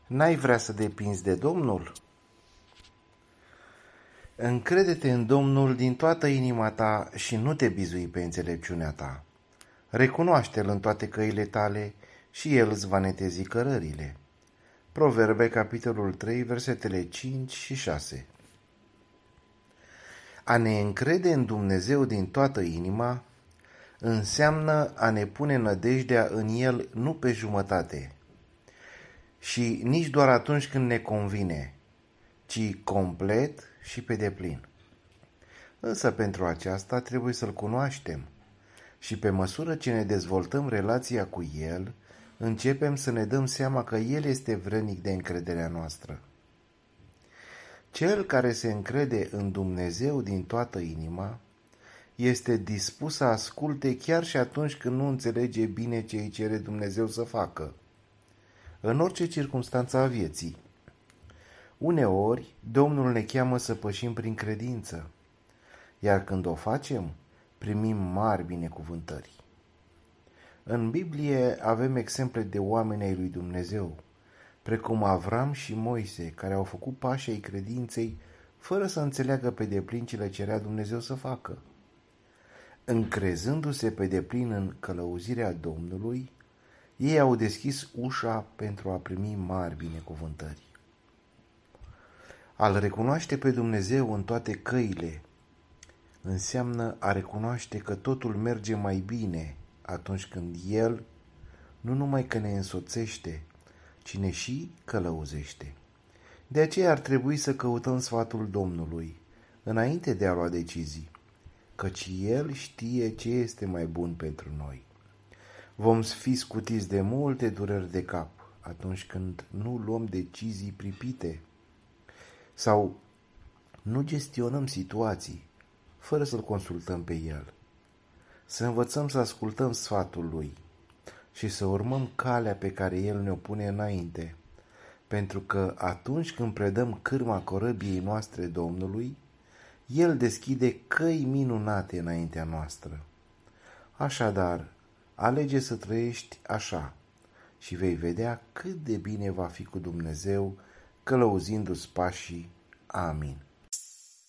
N-ai vrea să depinzi de Domnul? Încrede-te în Domnul din toată inima ta și nu te bizui pe înțelepciunea ta. Recunoaște-L în toate căile tale și El îți va netezi cărările. Proverbe, capitolul 3, versetele 5 și 6. A ne încrede în Dumnezeu din toată inima înseamnă a ne pune nădejdea în El nu pe jumătate și nici doar atunci când ne convine, ci complet și pe deplin. Însă pentru aceasta trebuie să-L cunoaștem și pe măsură ce ne dezvoltăm relația cu El, începem să ne dăm seama că El este vrednic de încrederea noastră. Cel care se încrede în Dumnezeu din toată inima este dispus să asculte chiar și atunci când nu înțelege bine ce îi cere Dumnezeu să facă, în orice circunstanță a vieții. Uneori, Domnul ne cheamă să pășim prin credință, iar când o facem, primim mari binecuvântări. În Biblie avem exemple de oameni ai lui Dumnezeu, precum Avram și Moise, care au făcut pașii ai credinței fără să înțeleagă pe deplin ce le cerea Dumnezeu să facă. Încrezându-se pe deplin în călăuzirea Domnului, ei au deschis ușa pentru a primi mari binecuvântări. A-L recunoaște pe Dumnezeu în toate căile înseamnă a recunoaște că totul merge mai bine atunci când El nu numai că ne însoțește, ci ne și călăuzește. De aceea ar trebui să căutăm sfatul Domnului înainte de a lua decizii, căci El știe ce este mai bun pentru noi. Vom fi scutiți de multe dureri de cap atunci când nu luăm decizii pripite sau nu gestionăm situații fără să-L consultăm pe El. Să învățăm să ascultăm sfatul Lui și să urmăm calea pe care El ne-o pune înainte, pentru că atunci când predăm cârma corăbiei noastre Domnului, El deschide căi minunate înaintea noastră. Așadar, alege să trăiești așa și vei vedea cât de bine va fi cu Dumnezeu, călăuzindu-ți pașii. Amin.